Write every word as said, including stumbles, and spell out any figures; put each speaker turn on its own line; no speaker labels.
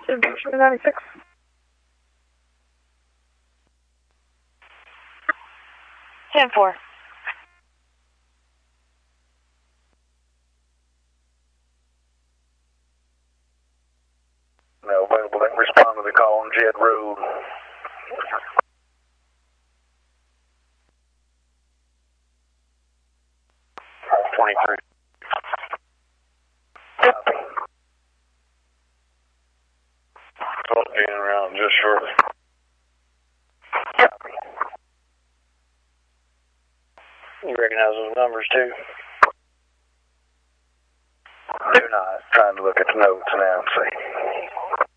ninety-six. ten four.
No available. They can respond to the call on Jed Road. twenty-three. Copy. twelve being around just shortly. Copy. You recognize those numbers too? Do not. Trying to look at the notes now and see.